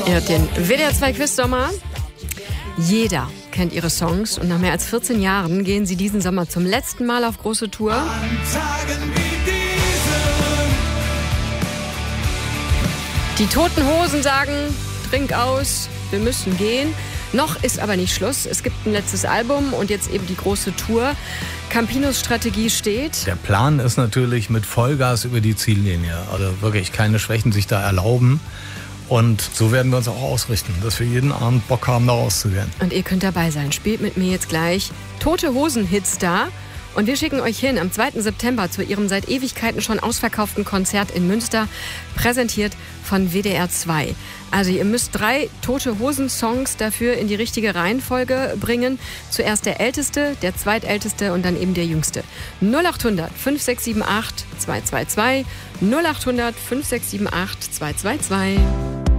Ihr hört den WDR 2 Quiz-Sommer. Jeder kennt ihre Songs und nach mehr als 14 Jahren gehen sie diesen Sommer zum letzten Mal auf große Tour. An Tagen wie diesen. Die Toten Hosen sagen, trink aus, wir müssen gehen. Noch ist aber nicht Schluss. Es gibt ein letztes Album und jetzt eben die große Tour. Campinos Strategie steht. Der Plan ist natürlich mit Vollgas über die Ziellinie. Also wirklich keine Schwächen sich da erlauben. Und so werden wir uns auch ausrichten, dass wir jeden Abend Bock haben, da rauszugehen. Und ihr könnt dabei sein. Spielt mit mir jetzt gleich Tote Hosen-Hits da. Und wir schicken euch hin am 2. September zu ihrem seit Ewigkeiten schon ausverkauften Konzert in Münster, präsentiert von WDR 2. Also ihr müsst 3 Tote Hosen-Songs dafür in die richtige Reihenfolge bringen. Zuerst der älteste, der zweitälteste und dann eben der jüngste. 0800 5678 222, 0800 5678 222.